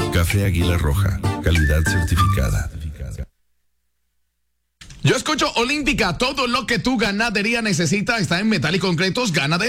Café Águila Roja, calidad certificada. Yo escucho Olímpica, todo lo que tu ganadería necesita está en Metal y Concretos Ganadería.